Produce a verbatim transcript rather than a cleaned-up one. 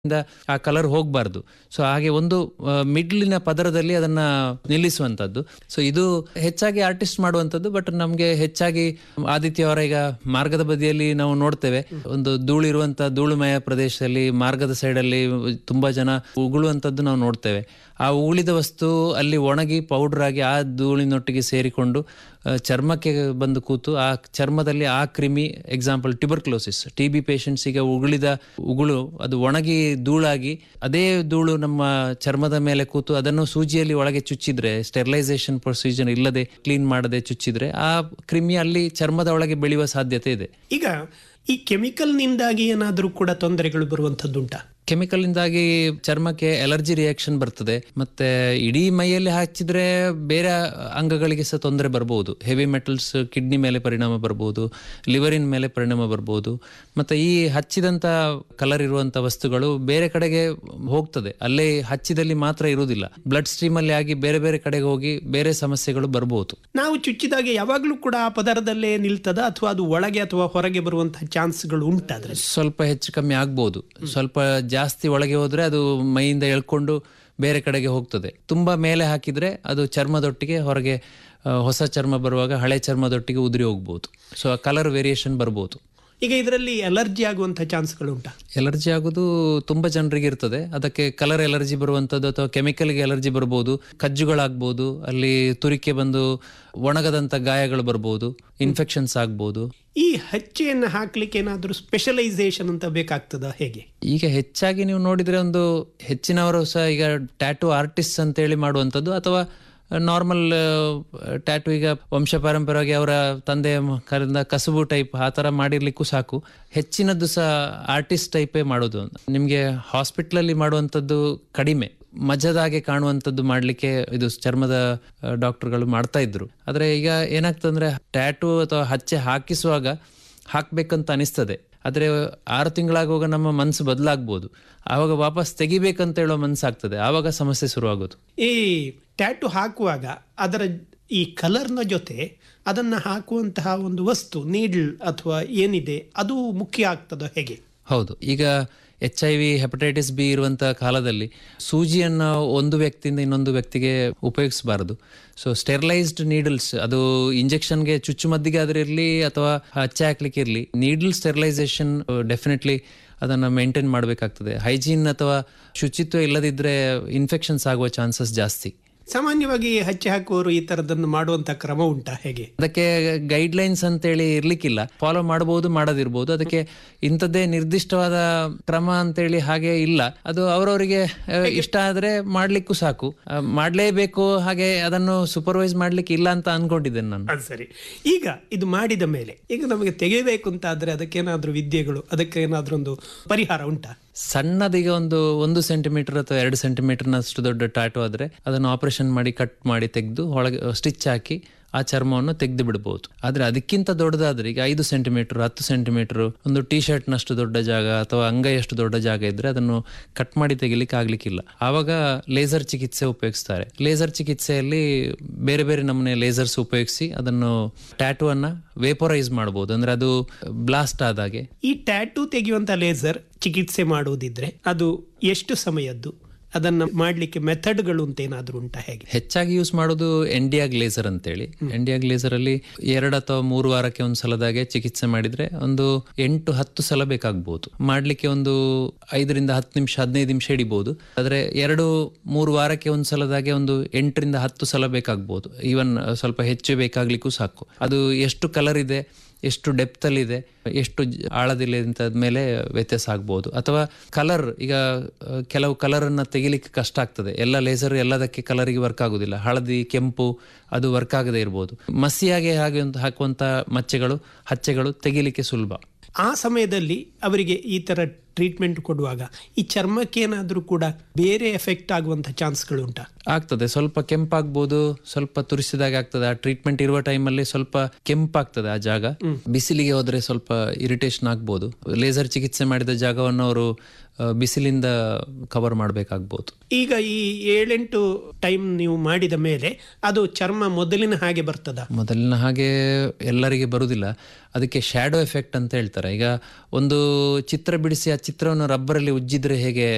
ಇಂದ ಆ ಕಲರ್ ಹೋಗಬಾರ್ದು. ಸೊ ಹಾಗೆ ಒಂದು ಮಿಡ್ಲಿನ ಪದರದಲ್ಲಿ ಅದನ್ನ ನಿಲ್ಲಿಸುವಂತದ್ದು. ಸೊ ಇದು ಹೆಚ್ಚಾಗಿ ಆರ್ಟಿಸ್ಟ್ ಮಾಡುವಂತದ್ದು. ಬಟ್ ನಮ್ಗೆ ಹೆಚ್ಚಾಗಿ ಆದಿತ್ಯ ಅವರ ಈಗ ಮಾರ್ಗದ ಬದಿಯಲ್ಲಿ ನಾವು ನೋಡ್ತೇವೆ, ಒಂದು ಧೂಳಿರುವಂತ ಧೂಳುಮಯ ಪ್ರದೇಶದಲ್ಲಿ ಮಾರ್ಗದ ಸೈಡ್ ಅಲ್ಲಿ ತುಂಬಾ ಜನ ಉಗುಳುವಂತದ್ದು ನಾವು ನೋಡ್ತೇವೆ. ಆ ಉಗುಳಿದ ವಸ್ತು ಅಲ್ಲಿ ಒಣಗಿ ಪೌಡರ್ ಆಗಿ ಆ ಧೂಳಿನೊಟ್ಟಿಗೆ ಸೇರಿಕೊಂಡು ಚರ್ಮಕ್ಕೆ ಬಂದು ಕೂತು ಆ ಚರ್ಮದಲ್ಲಿ ಆ ಕ್ರಿಮಿ, ಎಕ್ಸಾಂಪಲ್ ಟ್ಯೂಬರ್ಕ್ಲೋಸಿಸ್, ಟಿ ಬಿ ಪೇಷಂಟ್ಸಿಗೆ ಉಗುಳಿದ ಉಗುಳು ಅದು ಒಣಗಿ ಧೂಳಾಗಿ ಅದೇ ಧೂಳು ನಮ್ಮ ಚರ್ಮದ ಮೇಲೆ ಕೂತು ಅದನ್ನು ಸೂಜಿಯಲ್ಲಿ ಒಳಗೆ ಚುಚ್ಚಿದ್ರೆ, ಸ್ಟೆರಿಲೈಸೇಷನ್ ಪ್ರೊಸೀಜರ್ ಇಲ್ಲದೆ ಕ್ಲೀನ್ ಮಾಡದೆ ಚುಚ್ಚಿದ್ರೆ ಆ ಕ್ರಿಮಿ ಅಲ್ಲಿ ಚರ್ಮದ ಒಳಗೆ ಬೆಳೆಯುವ ಸಾಧ್ಯತೆ ಇದೆ. ಈಗ ಈ ಕೆಮಿಕಲ್ ನಿಂದಾಗಿ ಏನಾದರೂ ಕೂಡ ತೊಂದರೆಗಳು ಬರುವಂತದ್ದುಂಟಾ? ಕೆಮಿಕಲ್ ಇಂದಾಗಿ ಚರ್ಮಕ್ಕೆ ಅಲರ್ಜಿ ರಿಯಾಕ್ಷನ್ ಬರ್ತದೆ. ಮತ್ತೆ ಇಡೀ ಮೈಯಲ್ಲಿ ಹಚ್ಚಿದ್ರೆ ಬೇರೆ ಅಂಗಗಳಿಗೆ ಸಹ ತೊಂದರೆ ಬರಬಹುದು. ಹೆವಿ ಮೆಟಲ್ಸ್ ಕಿಡ್ನಿ ಮೇಲೆ ಪರಿಣಾಮ ಬರಬಹುದು, ಲಿವರಿನ ಮೇಲೆ ಪರಿಣಾಮ ಬರಬಹುದು. ಮತ್ತೆ ಈ ಹಚ್ಚಿದಂತ ಕಲರ್ ಇರುವಂತ ವಸ್ತುಗಳು ಬೇರೆ ಕಡೆಗೆ ಹೋಗ್ತದೆ, ಅಲ್ಲೇ ಹಚ್ಚಿದಲ್ಲಿ ಮಾತ್ರ ಇರುವುದಿಲ್ಲ, ಬ್ಲಡ್ ಸ್ಟ್ರೀಮ್ ಅಲ್ಲಿ ಆಗಿ ಬೇರೆ ಬೇರೆ ಕಡೆಗೆ ಹೋಗಿ ಬೇರೆ ಸಮಸ್ಯೆಗಳು ಬರಬಹುದು. ನಾವು ಚುಚ್ಚಿದಾಗ ಯಾವಾಗಲೂ ಕೂಡ ಆ ಪದರದಲ್ಲೇ ನಿಲ್ತದ ಅಥವಾ ಅದು ಒಳಗೆ ಅಥವಾ ಹೊರಗೆ ಬರುವಂತಹ ಚಾನ್ಸ್ಗಳು ಉಂಟಾದ್ರೆ? ಸ್ವಲ್ಪ ಹೆಚ್ಚು ಕಮ್ಮಿ ಆಗ್ಬಹುದು. ಸ್ವಲ್ಪ ಜಾಸ್ತಿ ಒಳಗೆ ಹೋದ್ರೆ ಅದು ಮೈಯಿಂದ ಎಳ್ಕೊಂಡು ಬೇರೆ ಕಡೆಗೆ ಹೋಗ್ತದೆ. ತುಂಬಾ ಮೇಲೆ ಹಾಕಿದ್ರೆ ಅದು ಚರ್ಮದೊಟ್ಟಿಗೆ ಹೊರಗೆ ಹೊಸ ಚರ್ಮ ಬರುವಾಗ ಹಳೆ ಚರ್ಮದೊಟ್ಟಿಗೆ ಉದುರಿ ಹೋಗ್ಬೋದು. ಸೊ ಆ ಕಲರ್ ವೇರಿಯೇಷನ್ ಬರ್ಬೋದು. ಈಗ ಇದರಲ್ಲಿ ಅಲರ್ಜಿ ಆಗುವಂತಹ ಚಾನ್ಸ್ಗಳು ಉಂಟಾ? ಎಲರ್ಜಿ ಆಗೋದು ತುಂಬಾ ಜನರಿಗೆ ಇರ್ತದೆ. ಅದಕ್ಕೆ ಕಲರ್ ಎಲರ್ಜಿ ಬರುವಂತದ್ದು ಅಥವಾ ಕೆಮಿಕಲ್ಗೆ ಎಲರ್ಜಿ ಬರ್ಬೋದು, ಕಜ್ಜುಗಳಾಗ್ಬೋದು, ಅಲ್ಲಿ ತುರಿಕೆ ಬಂದು ಒಣಗದಂತ ಗಾಯಗಳು ಬರ್ಬೋದು, ಇನ್ಫೆಕ್ಷನ್ಸ್ ಆಗ್ಬೋದು. ಈ ಹಚ್ಚೆಯನ್ನು ಹಾಕ್ಲಿಕ್ಕೆ ಏನಾದರೂ ಸ್ಪೆಷಲೈಸೇಷನ್ ಅಂತ ಬೇಕಾಗ್ತದ ಹೇಗೆ? ಈಗ ಹೆಚ್ಚಾಗಿ ನೀವು ನೋಡಿದ್ರೆ ಒಂದು ಹೆಚ್ಚಿನವರು ಸಹ ಈಗ ಟ್ಯಾಟೂ ಆರ್ಟಿಸ್ಟ್ ಅಂತೇಳಿ ಮಾಡುವಂಥದ್ದು ಅಥವಾ ನಾರ್ಮಲ್ ಟ್ಯಾಟೂ ಈಗ ವಂಶ ಪಾರಂಪರ್ಯವಾಗಿ ಅವರ ತಂದೆ ಕರಿಂದ ಕಸುಬು ಟೈಪ್ ಆ ಥರ ಮಾಡಿರ್ಲಿಕ್ಕೂ ಸಾಕು. ಹೆಚ್ಚಿನದ್ದು ಸಹ ಆರ್ಟಿಸ್ಟ್ ಟೈಪೇ ಮಾಡೋದು. ನಿಮಗೆ ಹಾಸ್ಪಿಟ್ಲಲ್ಲಿ ಮಾಡುವಂಥದ್ದು ಕಡಿಮೆ, ಮಜದಾಗೆ ಕಾಣುವಂಥದ್ದು ಮಾಡಲಿಕ್ಕೆ ಇದು ಚರ್ಮದ ಡಾಕ್ಟರ್ಗಳು ಮಾಡ್ತಾ ಇದ್ರು. ಆದರೆ ಈಗ ಏನಾಗ್ತದಂದ್ರೆ ಟ್ಯಾಟೂ ಅಥವಾ ಹಚ್ಚೆ ಹಾಕಿಸುವಾಗ ಹಾಕ್ಬೇಕಂತ ಅನಿಸ್ತದೆ, ಆದರೆ ಆರು ತಿಂಗಳಾಗುವಾಗ ನಮ್ಮ ಮನಸ್ಸು ಬದಲಾಗ್ಬೋದು. ಆವಾಗ ವಾಪಸ್ ತೆಗಿಬೇಕಂತ ಹೇಳೋ ಮನಸ್ಸಾಗ್ತದೆ, ಆವಾಗ ಸಮಸ್ಯೆ ಶುರುವಾಗೋದು. ಈ ಟ್ಯಾಟೂ ಹಾಕುವಾಗ ಅದರ ಈ ಕಲರ್ನ ಜೊತೆ ಅದನ್ನು ಹಾಕುವಂತಹ ಒಂದು ವಸ್ತು ನೀಡ್ಲ್ ಅಥವಾ ಏನಿದೆ ಅದು ಮುಖ್ಯ ಆಗ್ತದ ಹೇಗೆ? ಹೌದು. ಈಗ H I V hepatitis B ಇರುವಂತಹ ಕಾಲದಲ್ಲಿ ಸೂಜಿಯನ್ನು ಒಂದು ವ್ಯಕ್ತಿಯಿಂದ ಇನ್ನೊಂದು ವ್ಯಕ್ತಿಗೆ ಉಪಯೋಗಿಸಬಾರದು. ಸೊ ಸ್ಟೆರಿಲೈಸ್ಡ್ ನೀಡಲ್ಸ್, ಅದು ಇಂಜೆಕ್ಷನ್ಗೆ ಚುಚ್ಚುಮದ್ದಿಗೆ ಆದ್ರೆ ಇರಲಿ ಅಥವಾ ಹಚ್ಚೆ ಹಾಕ್ಲಿಕ್ಕೆ ಇರಲಿ, ನೀಡಲ್ ಸ್ಟೆರಿಲೈಸೇಷನ್ ಡೆಫಿನೆಟ್ಲಿ ಅದನ್ನು ಮೇಂಟೈನ್ ಮಾಡಬೇಕಾಗ್ತದೆ. ಹೈಜೀನ್ ಅಥವಾ ಶುಚಿತ್ವ ಇಲ್ಲದಿದ್ದರೆ ಇನ್ಫೆಕ್ಷನ್ಸ್ ಆಗುವ ಚಾನ್ಸಸ್ ಜಾಸ್ತಿ. ಸಾಮಾನ್ಯವಾಗಿ ಹಚ್ಚೆ ಹಾಕುವವರು ಈ ತರದನ್ನು ಮಾಡುವಂತ ಕ್ರಮ ಉಂಟಾ ಹೇಗೆ? ಅದಕ್ಕೆ ಗೈಡ್ ಲೈನ್ಸ್ ಅಂತೇಳಿ ಇರ್ಲಿಕ್ಕಿಲ್ಲ, ಫಾಲೋ ಮಾಡಬಹುದು ಮಾಡದಿರ್ಬೋದು. ಅದಕ್ಕೆ ಇಂಥದ್ದೇ ನಿರ್ದಿಷ್ಟವಾದ ಕ್ರಮ ಅಂತೇಳಿ ಹಾಗೆ ಇಲ್ಲ. ಅದು ಅವರವರಿಗೆ ಇಷ್ಟ ಆದ್ರೆ ಮಾಡ್ಲಿಕ್ಕೂ ಸಾಕು, ಮಾಡ್ಲೇಬೇಕು. ಹಾಗೆ ಅದನ್ನು ಸೂಪರ್ವೈಸ್ ಮಾಡ್ಲಿಕ್ಕೆ ಇಲ್ಲ ಅಂತ ಅನ್ಕೊಂಡಿದ್ದೇನೆ ನಾನು. ಅದು ಸರಿ. ಈಗ ಇದು ಮಾಡಿದ ಮೇಲೆ ಈಗ ನಮಗೆ ತೆಗೆಯಬೇಕು ಅಂತ ಆದ್ರೆ ಅದಕ್ಕೇನಾದ್ರೂ ವಿದ್ಯೆಗಳು, ಅದಕ್ಕೆ ಏನಾದ್ರೂ ಒಂದು ಪರಿಹಾರ ಉಂಟಾ? ಸಣ್ಣದೀಗ ಒಂದು ಒಂದು ಸೆಂಟಿಮೀಟರ್ ಅಥವಾ ಎರಡು ಸೆಂಟಿಮೀಟರ್ನಷ್ಟು ದೊಡ್ಡ ಟ್ಯಾಟೂ ಆದ್ರೆ ಅದನ್ನು ಆಪರೇಷನ್ ಮಾಡಿ ಕಟ್ ಮಾಡಿ ತೆಗೆದು ಒಳಗೆ ಸ್ಟಿಚ್ ಹಾಕಿ ಆ ಚರ್ಮವನ್ನು ತೆಗೆದು ಬಿಡಬಹುದು. ಆದ್ರೆ ಅದಕ್ಕಿಂತ ದೊಡ್ಡದಾದ್ರೆ ಈಗ ಐದು ಸೆಂಟಿಮೀಟರ್ ಹತ್ತು ಸೆಂಟಿಮೀಟರ್ ಒಂದು ಟಿ ಶರ್ಟ್ ನಷ್ಟು ದೊಡ್ಡ ಜಾಗ ಅಥವಾ ಅಂಗೈಯಷ್ಟು ದೊಡ್ಡ ಜಾಗ ಇದ್ರೆ ಅದನ್ನು ಕಟ್ ಮಾಡಿ ತೆಗಿಲಿಕ್ಕೆ ಆಗ್ಲಿಕ್ಕಿಲ್ಲ. ಆವಾಗ ಲೇಸರ್ ಚಿಕಿತ್ಸೆ ಉಪಯೋಗಿಸ್ತಾರೆ. ಲೇಸರ್ ಚಿಕಿತ್ಸೆಯಲ್ಲಿ ಬೇರೆ ಬೇರೆ ನಮೂನೆ ಲೇಸರ್ಸ್ ಉಪಯೋಗಿಸಿ ಅದನ್ನು ಟ್ಯಾಟೂ ಅನ್ನ ವೇಪರೈಸ್ ಮಾಡಬಹುದು, ಅಂದ್ರೆ ಅದು ಬ್ಲಾಸ್ಟ್ ಆದಾಗೆ. ಈ ಟ್ಯಾಟೂ ತೆಗೆಯುವಂತ ಲೇಸರ್ ಚಿಕಿತ್ಸೆ ಮಾಡುವುದಿದ್ರೆ ಅದು ಎಷ್ಟು ಸಮಯದ್ದು? ಅದನ್ನ ಮಾಡ್ಲಿಕ್ಕೆ ಮೆಥಡ್ಗಳು ಅಂತ ಏನಾದ್ರೂ ಉಂಟಾ ಹೇಗೆ? ಹೆಚ್ಚಾಗಿ ಯೂಸ್ ಮಾಡೋದು ಎಂಡಿಯಾಗ್ ಲೇಸರ್ ಅಂತೇಳಿ. ಎಂಡಿಯಾಗ್ ಲೇಸರ್ ಅಲ್ಲಿ ಎರಡು ಅಥವಾ ಮೂರು ವಾರಕ್ಕೆ ಒಂದು ಸಲದಾಗೆ ಚಿಕಿತ್ಸೆ ಮಾಡಿದ್ರೆ ಒಂದು ಎಂಟು ಹತ್ತು ಸಲ ಬೇಕಾಗಬಹುದು. ಮಾಡ್ಲಿಕ್ಕೆ ಒಂದು ಐದರಿಂದ ಹತ್ತು ನಿಮಿಷ ಹದಿನೈದು ನಿಮಿಷ ಹಿಡಿಬಹುದು. ಆದ್ರೆ ಎರಡು ಮೂರು ವಾರಕ್ಕೆ ಒಂದು ಸಲದಾಗೆ ಒಂದು ಎಂಟರಿಂದ ಹತ್ತು ಸಲ ಬೇಕಾಗಬಹುದು. ಈವನ್ ಸ್ವಲ್ಪ ಹೆಚ್ಚು ಬೇಕಾಗ್ಲಿಕ್ಕೂ ಸಾಕು. ಅದು ಎಷ್ಟು ಕಲರ್ ಇದೆ, ಎಷ್ಟು ಡೆಪ್ತ್ ಅಲ್ಲಿ ಇದೆ, ಎಷ್ಟು ಆಳದಿಲ್ಲ ಅಂತ ಮೇಲೆ ವ್ಯತ್ಯಾಸ ಆಗ್ಬಹುದು. ಅಥವಾ ಕಲರ್, ಈಗ ಕೆಲವು ಕಲರ್ ಅನ್ನ ತೆಗಿಲಿಕ್ಕೆ ಕಷ್ಟ ಆಗ್ತದೆ. ಎಲ್ಲ ಲೇಸರ್ ಎಲ್ಲದಕ್ಕೆ ಕಲರಿಗೆ ವರ್ಕ್ ಆಗುದಿಲ್ಲ. ಹಳದಿ ಕೆಂಪು ಅದು ವರ್ಕ್ ಆಗದೆ ಇರಬಹುದು. ಮಸಿಯಾಗೆ ಹಾಗೆ ಹಾಕುವಂತ ಮಚ್ಚೆಗಳು ಹಚ್ಚೆಗಳು ತೆಗಿಲಿಕ್ಕೆ ಸುಲಭ. ಆ ಸಮಯದಲ್ಲಿ ಅವರಿಗೆ ಈ ತರ ಟ್ರೀಟ್ಮೆಂಟ್ ಕೊಡುವಾಗ ಈ ಚರ್ಮಕ್ಕೆ ಏನಾದ್ರೂ ಕೂಡ ಬೇರೆ ಎಫೆಕ್ಟ್ ಆಗುವಂತ ಚಾನ್ಸ್ಗಳು ಉಂಟಾ? ಆಗ್ತದೆ. ಸ್ವಲ್ಪ ಕೆಂಪಾಗ್ಬೋದು, ಸ್ವಲ್ಪ ತುರಿಸಿದಾಗ ಆಗ್ತದೆ. ಆ ಟ್ರೀಟ್ಮೆಂಟ್ ಇರುವ ಟೈಮಲ್ಲಿ ಸ್ವಲ್ಪ ಕೆಂಪಾಗ್ತದೆ ಆ ಜಾಗ. ಬಿಸಿಲಿಗೆ ಹೋದ್ರೆ ಸ್ವಲ್ಪ ಇರಿಟೇಷನ್ ಆಗ್ಬೋದು. ಲೇಸರ್ ಚಿಕಿತ್ಸೆ ಮಾಡಿದ ಜಾಗವನ್ನು ಅವರು ಬಿಸಿಲಿಂದ ಕವರ್ ಮಾಡಬೇಕಾಗ್ಬೋದು. ಈಗ ಈ ಏಳೆಂಟು ಟೈಮ್ ನೀವು ಮಾಡಿದ ಮೇಲೆ ಅದು ಚರ್ಮ ಮೊದಲಿನ ಹಾಗೆ ಬರ್ತದ? ಮೊದಲಿನ ಹಾಗೆ ಎಲ್ಲರಿಗೆ ಬರುವುದಿಲ್ಲ. ಅದಕ್ಕೆ ಶ್ಯಾಡೋ ಎಫೆಕ್ಟ್ ಅಂತ ಹೇಳ್ತಾರೆ. ಈಗ ಒಂದು ಚಿತ್ರ ಬಿಡಿಸಿ ಆ ಚಿತ್ರವನ್ನು ರಬ್ಬರಲ್ಲಿ ಉಜ್ಜಿದ್ರೆ ಹೇಗೆ